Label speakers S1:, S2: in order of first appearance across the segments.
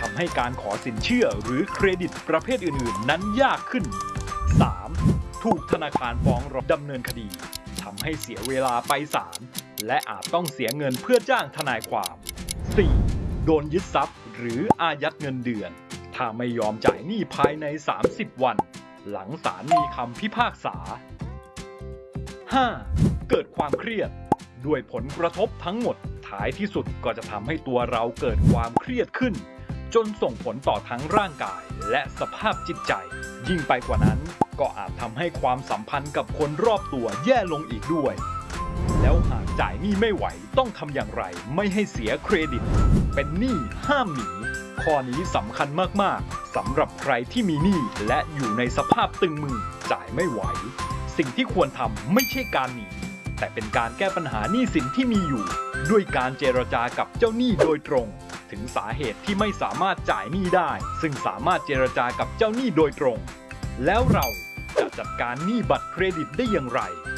S1: ำให้การขอสินเชื่อหรือเครดิตประเภทอื่นๆนั้นยากขึ้น 3. ถูกธนาคารฟ้องร้องดำเนินคดีทำให้เสียเวลาไปศาลและอาจต้องเสียเงินเพื่อจ้างทนายความ 4. โดนยึดทรัพย์หรืออายัดเงินเดือนถ้าไม่ยอมจ่ายหนี้ภายใน30 วันหลังศาลมีคำพิพากษา 5. เกิดความเครียดด้วยผลกระทบทั้งหมดท้ายที่สุดก็จะทำให้ตัวเราเกิดความเครียดขึ้นจนส่งผลต่อทั้งร่างกายและสภาพจิตใจยิ่งไปกว่านั้นก็อาจทำให้ความสัมพันธ์กับคนรอบตัวแย่ลงอีกด้วยแล้วหากจ่ายหนี้ไม่ไหวต้องทำอย่างไรไม่ให้เสียเครดิตเป็นหนี้ห้ามหนีข้อนี้สำคัญมากๆสำหรับใครที่มีหนี้และอยู่ในสภาพตึงมือจ่ายไม่ไหวสิ่งที่ควรทำไม่ใช่การหนีแต่เป็นการแก้ปัญหาหนี้สินที่มีอยู่ด้วยการเจรจากับเจ้าหนี้โดยตรงถึงสาเหตุที่ไม่สามารถจ่ายหนี้ได้ซึ่งสามารถเจรจากับเจ้าหนี้โดยตรงแล้วเราจะจัดการหนี้บัตรเครดิตได้อย่างไร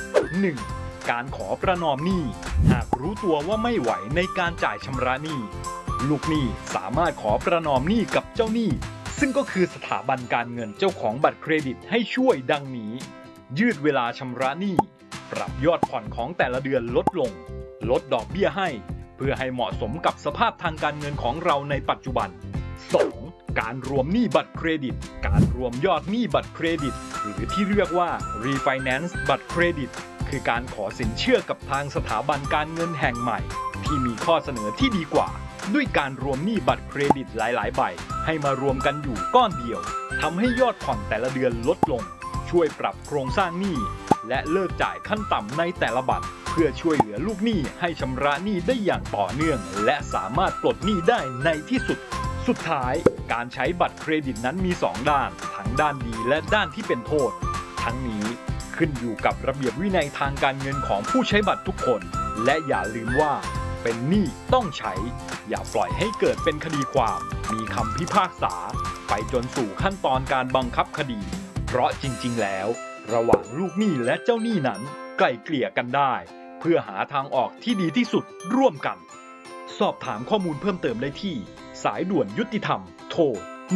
S1: 1. การขอประนอมหนี้หากรู้ตัวว่าไม่ไหวในการจ่ายชำระหนี้ลูกหนี้สามารถขอประนอมหนี้กับเจ้าหนี้ซึ่งก็คือสถาบันการเงินเจ้าของบัตรเครดิตให้ช่วยดังนี้ยืดเวลาชำระหนี้ปรับยอดผ่อนของแต่ละเดือนลดลงลดดอกเบี้ยให้เพื่อให้เหมาะสมกับสภาพทางการเงินของเราในปัจจุบัน 2. การรวมหนี้บัตรเครดิตการรวมยอดหนี้บัตรเครดิตหรือที่เรียกว่า refinance บัตรเครดิตคือการขอสินเชื่อกับทางสถาบันการเงินแห่งใหม่ที่มีข้อเสนอที่ดีกว่าด้วยการรวมหนี้บัตรเครดิตหลายๆใบให้มารวมกันอยู่ก้อนเดียวทำให้ยอดผ่อนแต่ละเดือนลดลงช่วยปรับโครงสร้างหนี้และเลิกจ่ายขั้นต่ำในแต่ละบัตรเพื่อช่วยเหลือลูกหนี้ให้ชำระหนี้ได้อย่างต่อเนื่องและสามารถปลดหนี้ได้ในที่สุดสุดท้ายการใช้บัตรเครดิตนั้นมี2ด้านทั้งด้านดีและด้านที่เป็นโทษทั้งนี้ขึ้นอยู่กับระเบียบวินัยทางการเงินของผู้ใช้บัตรทุกคนและอย่าลืมว่าเป็นหนี้ต้องใช้อย่าปล่อยให้เกิดเป็นคดีความมีคำพิพากษาไปจนสู่ขั้นตอนการบังคับคดีเพราะจริงๆแล้วระหว่างลูกหนี้และเจ้าหนี้นั้นไกล่เกลี่ยกันได้เพื่อหาทางออกที่ดีที่สุดร่วมกันสอบถามข้อมูลเพิ่มเติมได้ที่สายด่วนยุติธรรมโทร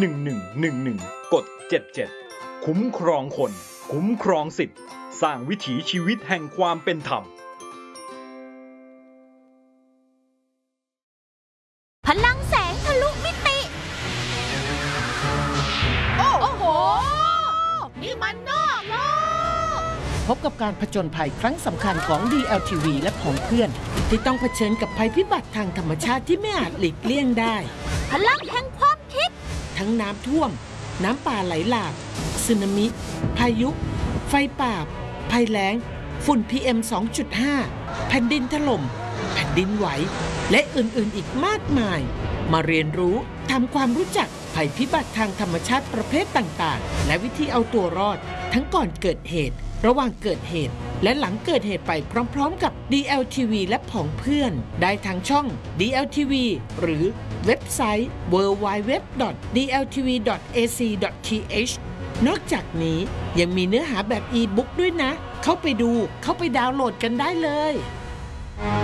S1: 1111กด77คุ้มครองคนคุ้มครองสิทธิ์สร้างวิถีชีวิตแห่งความเป็นธรรม
S2: พลังแสงทะลุมิติโอ้โหนี่มันนอกโลก
S3: พบกับการผจญภัยครั้งสำคัญของ DLTV และผองเพื่อนที่ต้องเผชิญกับภัยพิบัติทางธรรมชาติที่ไม่อาจหลีกเลี่ยงได้
S2: พลังแห่งความคิด
S3: ทั้งน้ำท่วมน้ำป่าไหลหลากสึนามิพายุไฟป่าภัยแล้งฝุ่น PM 2.5 แผ่นดินถล่มแผ่นดินไหวและอื่นๆอีกมากมายมาเรียนรู้ทำความรู้จักภัยพิบัติทางธรรมชาติประเภทต่างๆและวิธีเอาตัวรอดทั้งก่อนเกิดเหตุระหว่างเกิดเหตุและหลังเกิดเหตุไปพร้อมๆกับ DLTV และผองเพื่อนได้ทางช่อง DLTV หรือเว็บไซต์ www.dltv.ac.th นอกจากนี้ยังมีเนื้อหาแบบอีบุ๊กด้วยนะเข้าไปดูเข้าไปดาวน์โหลดกันได้เลย